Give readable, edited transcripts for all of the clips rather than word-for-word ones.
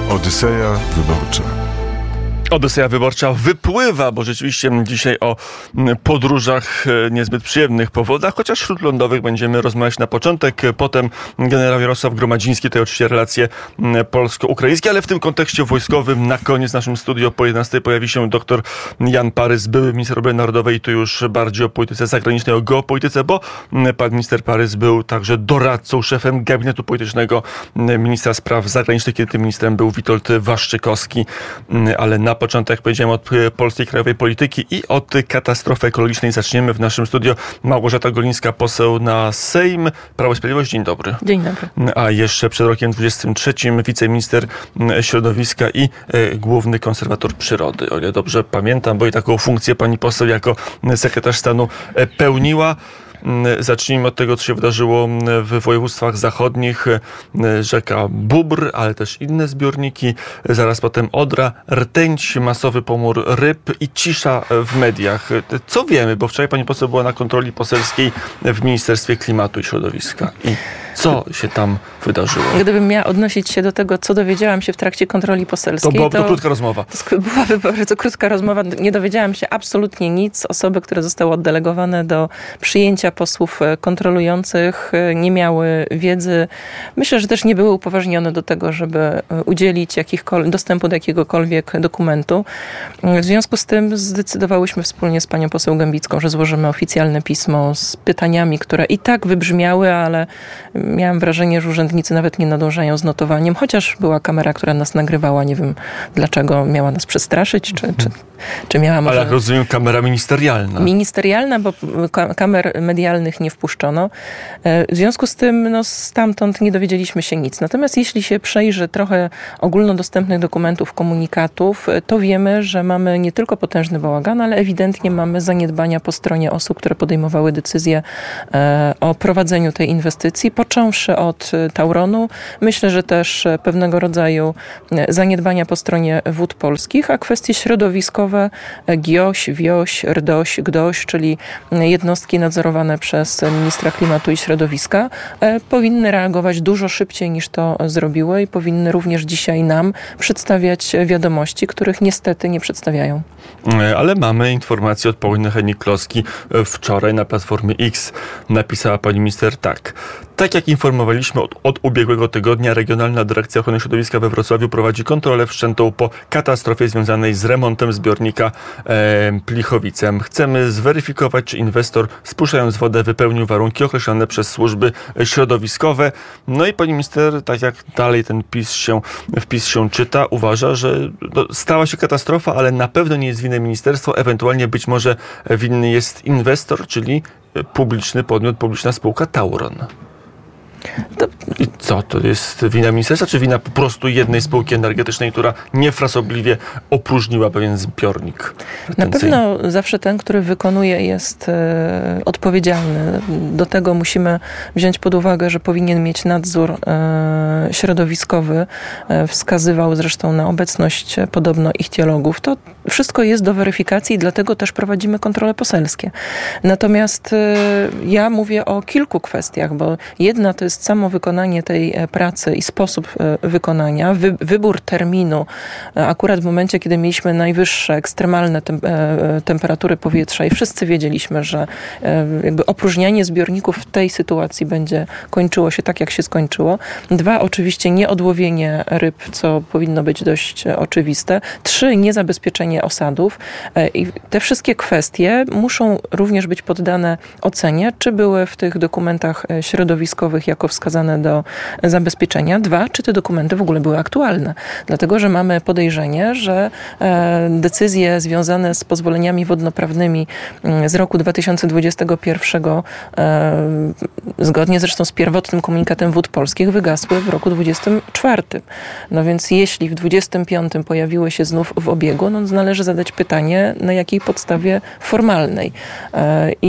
Odyseja Wyborcza. Odyseja Wyborcza wypływa, bo rzeczywiście dzisiaj o podróżach niezbyt przyjemnych powodach, chociaż śródlądowych będziemy rozmawiać na początek. Potem generał Jarosław Gromadziński, to oczywiście relacje polsko-ukraińskie, ale w tym kontekście wojskowym na koniec w naszym studio po 11 pojawi się dr Jan Parys, były minister obrony narodowej, i tu już bardziej o polityce zagranicznej, o geopolityce, bo pan minister Parys był także doradcą, szefem gabinetu politycznego ministra spraw zagranicznych, kiedy tym ministrem był Witold Waszczykowski, ale na początek, jak powiedziałem, od polskiej krajowej polityki i od katastrofy ekologicznej zaczniemy. W naszym studio Małgorzata Golińska, poseł na Sejm, Prawo i Sprawiedliwość. Dzień dobry. Dzień dobry. A jeszcze przed rokiem 23 wiceminister środowiska i główny konserwator przyrody, o ile dobrze pamiętam, bo i taką funkcję pani poseł jako sekretarz stanu pełniła. Zacznijmy od tego, co się wydarzyło w województwach zachodnich. Rzeka Bóbr, ale też inne zbiorniki. Zaraz potem Odra, rtęć, masowy pomór ryb i cisza w mediach. Co wiemy? Bo wczoraj pani poseł była na kontroli poselskiej w Ministerstwie Klimatu i Środowiska. I co się tam wydarzyło? Gdybym miała odnosić się do tego, co dowiedziałam się w trakcie kontroli poselskiej, to byłaby krótka rozmowa. To byłaby bardzo krótka rozmowa. Nie dowiedziałam się absolutnie nic. Osoby, które zostały oddelegowane do przyjęcia posłów kontrolujących, nie miały wiedzy. Myślę, że też nie były upoważnione do tego, żeby udzielić dostępu do jakiegokolwiek dokumentu. W związku z tym zdecydowałyśmy wspólnie z panią poseł Gębicką, że złożymy oficjalne pismo z pytaniami, które i tak wybrzmiały, ale miałam wrażenie, że urzędnicy nawet nie nadążają z notowaniem, chociaż była kamera, która nas nagrywała. Nie wiem, dlaczego miała nas przestraszyć, czy miała może... Ale jak rozumiem, kamera ministerialna. Ministerialna, bo kamer medialnych nie wpuszczono. W związku z tym stamtąd nie dowiedzieliśmy się nic. Natomiast jeśli się przejrzy trochę ogólnodostępnych dokumentów, komunikatów, to wiemy, że mamy nie tylko potężny bałagan, ale ewidentnie mamy zaniedbania po stronie osób, które podejmowały decyzję o prowadzeniu tej inwestycji, począwszy od Tauronu. Myślę, że też pewnego rodzaju zaniedbania po stronie Wód Polskich, a kwestie środowiskowe GIOŚ, WIOŚ, RDOŚ, GDOŚ, czyli jednostki nadzorowane przez ministra klimatu i środowiska, powinny reagować dużo szybciej niż to zrobiły i powinny również dzisiaj nam przedstawiać wiadomości, których niestety nie przedstawiają. Ale mamy informację od Pauliny Hennig-Kloski. Wczoraj na Platformie X napisała pani minister tak. Tak jak informowaliśmy od ubiegłego tygodnia, Regionalna Dyrekcja Ochrony Środowiska we Wrocławiu prowadzi kontrolę wszczętą po katastrofie związanej z remontem zbiornika Plichowicem. Chcemy zweryfikować, czy inwestor, spuszczając wodę, wypełnił warunki określone przez służby środowiskowe. No i pani minister, tak jak dalej ten wpis się czyta, uważa, że stała się katastrofa, ale na pewno nie jest winne ministerstwo, ewentualnie być może winny jest inwestor, czyli publiczny podmiot, publiczna spółka Tauron. I co? To jest wina ministerstwa, czy wina po prostu jednej spółki energetycznej, która niefrasobliwie opróżniła pewien zbiornik retencyjny? Na pewno zawsze ten, który wykonuje, jest odpowiedzialny. Do tego musimy wziąć pod uwagę, że powinien mieć nadzór środowiskowy. Wskazywał zresztą na obecność podobno ichtiologów. To wszystko jest do weryfikacji i dlatego też prowadzimy kontrole poselskie. Natomiast ja mówię o kilku kwestiach, bo jedna to jest samo wykonanie tej pracy i sposób wykonania, wybór terminu, akurat w momencie, kiedy mieliśmy najwyższe, ekstremalne temperatury powietrza i wszyscy wiedzieliśmy, że jakby opróżnianie zbiorników w tej sytuacji będzie kończyło się tak, jak się skończyło. 2, oczywiście nieodłowienie ryb, co powinno być dość oczywiste. 3, niezabezpieczenie osadów. I te wszystkie kwestie muszą również być poddane ocenie, czy były w tych dokumentach środowiskowych jako wskazane do zabezpieczenia. 2, czy te dokumenty w ogóle były aktualne. Dlatego, że mamy podejrzenie, że decyzje związane z pozwoleniami wodnoprawnymi z roku 2021, zgodnie zresztą z pierwotnym komunikatem Wód Polskich, wygasły w roku 2024. No więc jeśli w 2025 pojawiły się znów w obiegu, należy zadać pytanie, na jakiej podstawie formalnej. I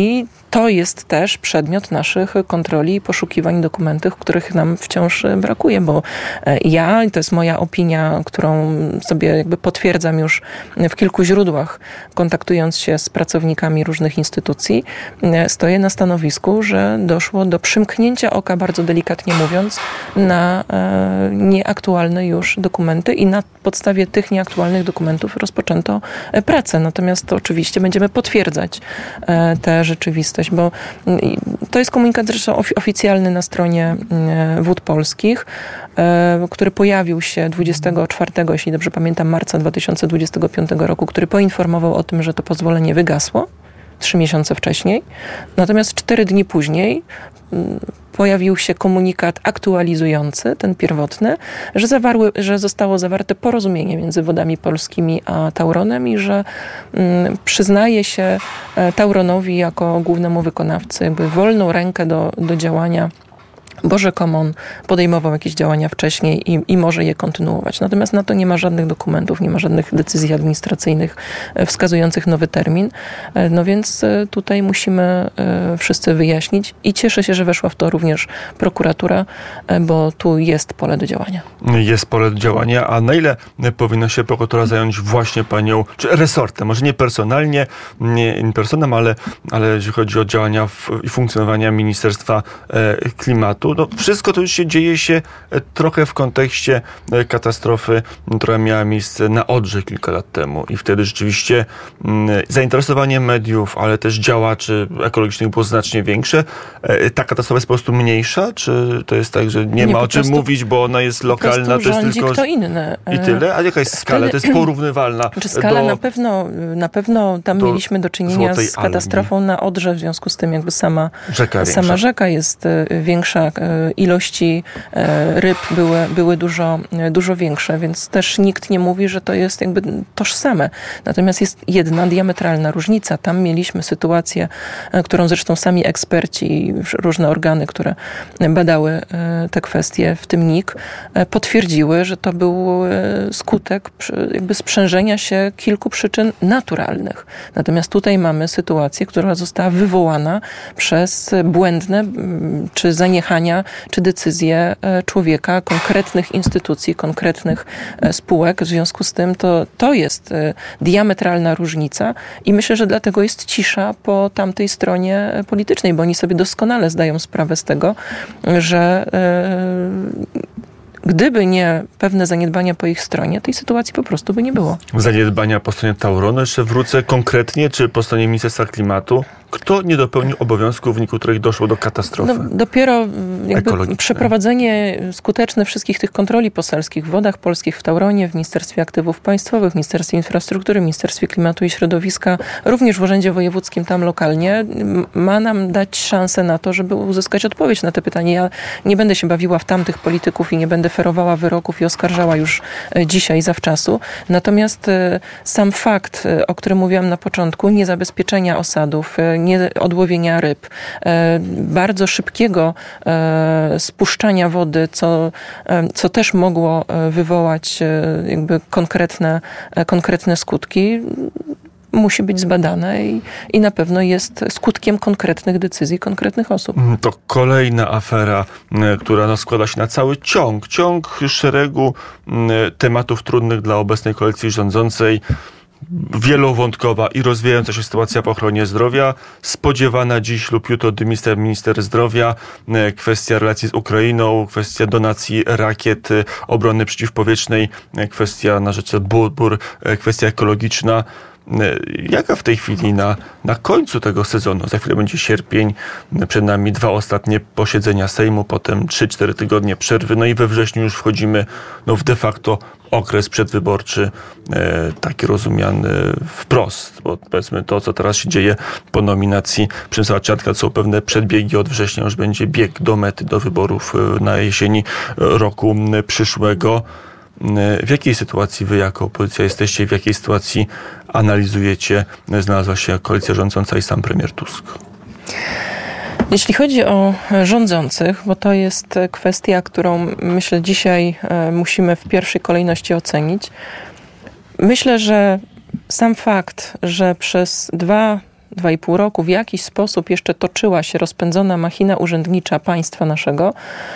to jest też przedmiot naszych kontroli i poszukiwań dokumentów, których nam wciąż brakuje, bo ja, i to jest moja opinia, którą sobie jakby potwierdzam już w kilku źródłach, kontaktując się z pracownikami różnych instytucji, stoję na stanowisku, że doszło do przymknięcia oka, bardzo delikatnie mówiąc, na nieaktualne już dokumenty i na podstawie tych nieaktualnych dokumentów rozpoczęto pracę. Natomiast oczywiście będziemy potwierdzać tę rzeczywistość, bo to jest komunikat zresztą oficjalny na stronie Wód Polskich, który pojawił się 24, jeśli dobrze pamiętam, marca 2025 roku, który poinformował o tym, że to pozwolenie wygasło 3 miesiące wcześniej. Natomiast 4 dni później pojawił się komunikat aktualizujący, ten pierwotny, że zostało zawarte porozumienie między Wodami Polskimi a Tauronem i że przyznaje się Tauronowi jako głównemu wykonawcy jakby wolną rękę do działania, bo rzekomo on podejmował jakieś działania wcześniej i może je kontynuować. Natomiast na to nie ma żadnych dokumentów, nie ma żadnych decyzji administracyjnych wskazujących nowy termin. No więc tutaj musimy wszyscy wyjaśnić i cieszę się, że weszła w to również prokuratura, bo tu jest pole do działania. Jest pole do działania, a na ile powinna się prokuratura zająć właśnie panią, czy resortem, może nie personalnie, nie in personam, ale jeśli chodzi o działania i funkcjonowania Ministerstwa Klimatu. No, wszystko to już dzieje się trochę w kontekście katastrofy, która miała miejsce na Odrze kilka lat temu. I wtedy rzeczywiście zainteresowanie mediów, ale też działaczy ekologicznych było znacznie większe. Ta katastrofa jest po prostu mniejsza? Czy to jest tak, że nie ma o czym mówić, bo ona jest lokalna? To jest tylko kto inny. I tyle? A jaka jest skala? To jest porównywalna? Skala na pewno tam mieliśmy do czynienia z katastrofą na Odrze, w związku z tym jakby sama rzeka jest większa, ilości ryb były dużo większe, więc też nikt nie mówi, że to jest jakby tożsame. Natomiast jest jedna diametralna różnica. Tam mieliśmy sytuację, którą zresztą sami eksperci i różne organy, które badały te kwestie, w tym NIK, potwierdziły, że to był skutek jakby sprzężenia się kilku przyczyn naturalnych. Natomiast tutaj mamy sytuację, która została wywołana przez błędne czy zaniechania, czy decyzje człowieka, konkretnych instytucji, konkretnych spółek. W związku z tym to jest diametralna różnica i myślę, że dlatego jest cisza po tamtej stronie politycznej, bo oni sobie doskonale zdają sprawę z tego, że gdyby nie pewne zaniedbania po ich stronie, tej sytuacji po prostu by nie było. Zaniedbania po stronie Tauronu. Jeszcze wrócę konkretnie, czy po stronie Ministerstwa Klimatu. Kto nie dopełnił obowiązków, w wyniku których doszło do katastrofy? No, dopiero jakby przeprowadzenie skuteczne wszystkich tych kontroli poselskich w Wodach Polskich, w Tauronie, w Ministerstwie Aktywów Państwowych, w Ministerstwie Infrastruktury, w Ministerstwie Klimatu i Środowiska, również w Urzędzie Wojewódzkim tam lokalnie, ma nam dać szansę na to, żeby uzyskać odpowiedź na te pytanie. Ja nie będę się bawiła w tamtych polityków i nie będę ferowała wyroków i oskarżała już dzisiaj zawczasu. Natomiast sam fakt, o którym mówiłam na początku, niezabezpieczenia osadów, nie odłowienia ryb, bardzo szybkiego spuszczania wody, co też mogło wywołać jakby konkretne skutki, musi być zbadane i na pewno jest skutkiem konkretnych decyzji konkretnych osób. To kolejna afera, która składa się na cały ciąg szeregu tematów trudnych dla obecnej koalicji rządzącej. Wielowątkowa i rozwijająca się sytuacja w ochronie zdrowia. Spodziewana dziś lub jutro dymisja minister zdrowia. Kwestia relacji z Ukrainą, kwestia donacji rakiet obrony przeciwpowietrznej, kwestia na rzecz Bór, kwestia ekologiczna. Jaka w tej chwili na końcu tego sezonu, za chwilę będzie sierpień, przed nami 2 ostatnie posiedzenia Sejmu, potem 3-4 tygodnie przerwy, no i we wrześniu już wchodzimy w de facto okres przedwyborczy, taki rozumiany wprost, bo powiedzmy to, co teraz się dzieje po nominacji Przemysława Czarnka, to są pewne przedbiegi, od września już będzie bieg do mety, do wyborów na jesieni roku przyszłego. W jakiej sytuacji wy jako opozycja jesteście? W jakiej sytuacji analizujecie? Znalazła się koalicja rządząca i sam premier Tusk. Jeśli chodzi o rządzących, bo to jest kwestia, którą myślę dzisiaj musimy w pierwszej kolejności ocenić. Myślę, że sam fakt, że przez 2,5 roku w jakiś sposób jeszcze toczyła się rozpędzona machina urzędnicza państwa naszego,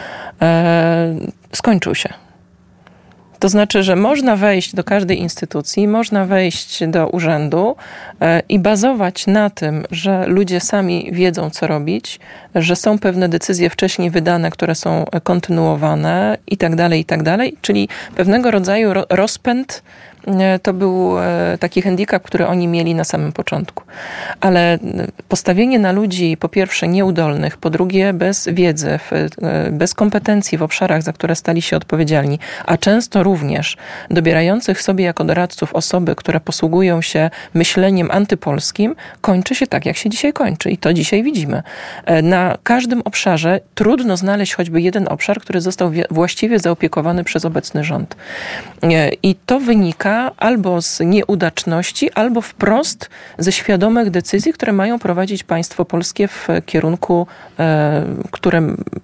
skończył się. To znaczy, że można wejść do każdej instytucji, można wejść do urzędu i bazować na tym, że ludzie sami wiedzą, co robić, że są pewne decyzje wcześniej wydane, które są kontynuowane i tak dalej, czyli pewnego rodzaju rozpęd. To był taki handicap, który oni mieli na samym początku. Ale postawienie na ludzi, po pierwsze nieudolnych, po drugie bez wiedzy, bez kompetencji w obszarach, za które stali się odpowiedzialni, a często również dobierających sobie jako doradców osoby, które posługują się myśleniem antypolskim, kończy się tak, jak się dzisiaj kończy. I to dzisiaj widzimy. Na każdym obszarze trudno znaleźć choćby jeden obszar, który został właściwie zaopiekowany przez obecny rząd. I to wynika albo z nieudaczności, albo wprost ze świadomych decyzji, które mają prowadzić państwo polskie w kierunku, które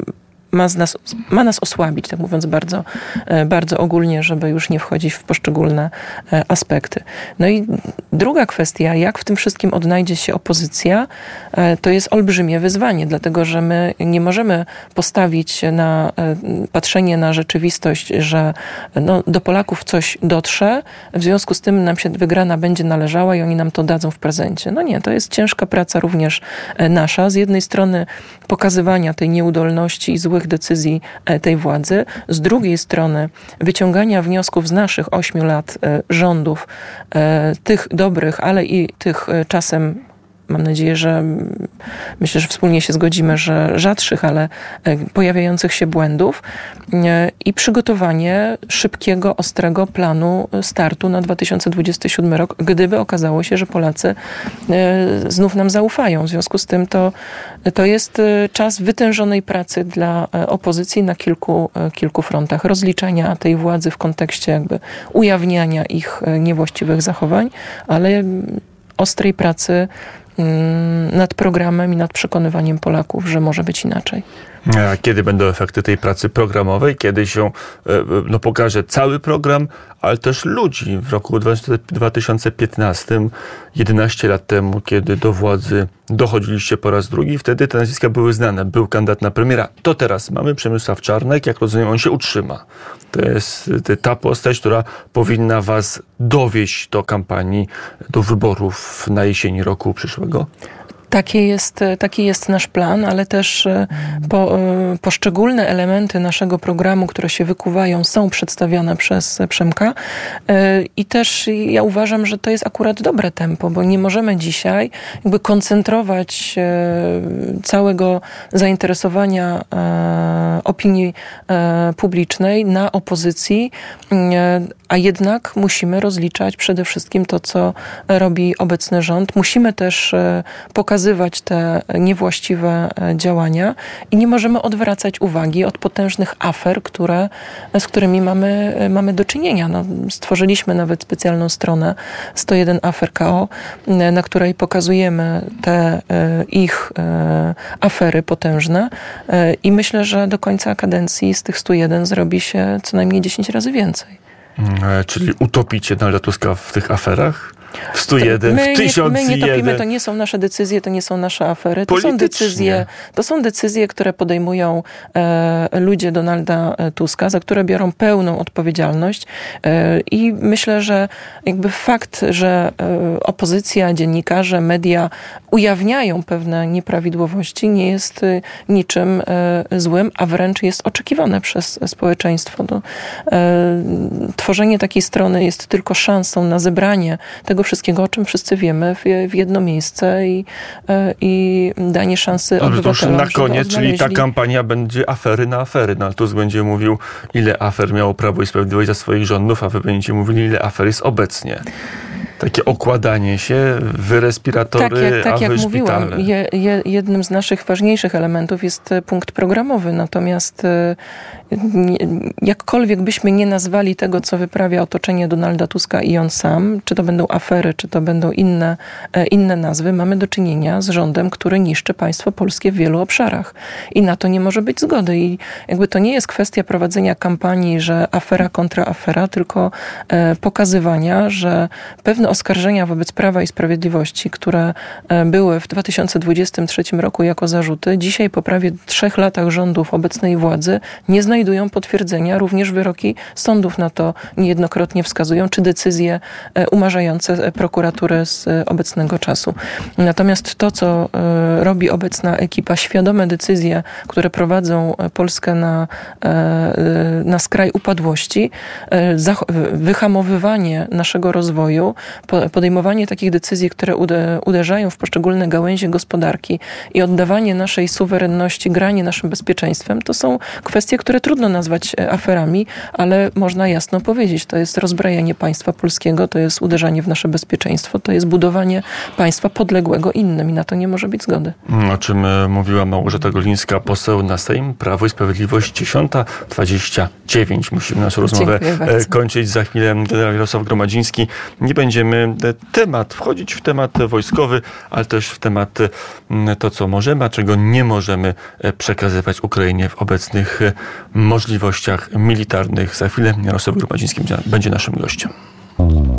ma nas osłabić, tak mówiąc bardzo, bardzo ogólnie, żeby już nie wchodzić w poszczególne aspekty. No i druga kwestia, jak w tym wszystkim odnajdzie się opozycja, to jest olbrzymie wyzwanie, dlatego że my nie możemy postawić na patrzenie na rzeczywistość, że do Polaków coś dotrze, w związku z tym nam się wygrana będzie należała i oni nam to dadzą w prezencie. No nie, to jest ciężka praca również nasza. Z jednej strony pokazywania tej nieudolności i złych decyzji tej władzy, z drugiej strony wyciągania wniosków z naszych 8 lat rządów, tych dobrych, ale i tych czasem, mam nadzieję, że myślę, że wspólnie się zgodzimy, że rzadszych, ale pojawiających się błędów i przygotowanie szybkiego, ostrego planu startu na 2027 rok, gdyby okazało się, że Polacy znów nam zaufają. W związku z tym to jest czas wytężonej pracy dla opozycji na kilku frontach. Rozliczania tej władzy w kontekście jakby ujawniania ich niewłaściwych zachowań, ale ostrej pracy nad programem i nad przekonywaniem Polaków, że może być inaczej. A kiedy będą efekty tej pracy programowej? Kiedy się pokaże cały program, ale też ludzi? W roku 2015, 11 lat temu, kiedy do władzy dochodziliście po raz drugi, wtedy te nazwiska były znane. Był kandydat na premiera. To teraz mamy Przemysław Czarnek. Jak rozumiem, on się utrzyma. To jest ta postać, która powinna was dowieść do kampanii, do wyborów na jesieni roku przyszłego. Taki jest nasz plan, ale też poszczególne elementy naszego programu, które się wykuwają, są przedstawiane przez Przemka. I też ja uważam, że to jest akurat dobre tempo, bo nie możemy dzisiaj jakby koncentrować całego zainteresowania opinii publicznej na opozycji, a jednak musimy rozliczać przede wszystkim to, co robi obecny rząd. Musimy też pokazywać te niewłaściwe działania i nie możemy odwracać uwagi od potężnych afer, z którymi mamy do czynienia. Stworzyliśmy nawet specjalną stronę 101afer.ko, na której pokazujemy te ich afery potężne i myślę, że do końca kadencji z tych 101 zrobi się co najmniej 10 razy więcej. Czyli utopicie Donalda Tuska w tych aferach? W 101, w 1001. My nie topimy, to nie są nasze decyzje, to nie są nasze afery. To są decyzje, które podejmują ludzie Donalda Tuska, za które biorą pełną odpowiedzialność. I myślę, że jakby fakt, że opozycja, dziennikarze, media ujawniają pewne nieprawidłowości, nie jest niczym złym, a wręcz jest oczekiwane przez społeczeństwo. Tworzenie takiej strony jest tylko szansą na zebranie tego wszystkiego, o czym wszyscy wiemy, w jedno miejsce i danie szansy obywatelom. Na koniec, czyli ta kampania będzie afery na afery. Tusk będzie mówił, ile afer miało Prawo i Sprawiedliwość za swoich rządów, a wy będziecie mówili, ile afer jest obecnie. Takie okładanie się, wy respiratory, tak jak mówiłam, jednym z naszych ważniejszych elementów jest punkt programowy. Natomiast jakkolwiek byśmy nie nazwali tego, co wyprawia otoczenie Donalda Tuska i on sam, czy to będą afery, czy to będą inne nazwy, mamy do czynienia z rządem, który niszczy państwo polskie w wielu obszarach. I na to nie może być zgody. I jakby to nie jest kwestia prowadzenia kampanii, że afera kontra afera, tylko pokazywania, że pewne pewne oskarżenia wobec Prawa i Sprawiedliwości, które były w 2023 roku jako zarzuty, dzisiaj po prawie 3 latach rządów obecnej władzy nie znajdują potwierdzenia. Również wyroki sądów na to niejednokrotnie wskazują, czy decyzje umarzające prokuraturę z obecnego czasu. Natomiast to, co robi obecna ekipa, świadome decyzje, które prowadzą Polskę na skraj upadłości, wyhamowywanie naszego rozwoju, podejmowanie takich decyzji, które uderzają w poszczególne gałęzie gospodarki i oddawanie naszej suwerenności, granie naszym bezpieczeństwem, to są kwestie, które trudno nazwać aferami, ale można jasno powiedzieć, to jest rozbrajanie państwa polskiego, to jest uderzanie w nasze bezpieczeństwo, to jest budowanie państwa podległego innym i na to nie może być zgody. O czym mówiła Małgorzata Golińska, poseł na Sejm, Prawo i Sprawiedliwość, 10:29. Musimy naszą rozmowę kończyć. Za chwilę generał Jarosław Gromadziński. Nie będziemy wchodzić w temat wojskowy, ale też w temat to, co możemy, a czego nie możemy przekazywać Ukrainie w obecnych możliwościach militarnych. Za chwilę Jarosław Gromadziński będzie naszym gościem.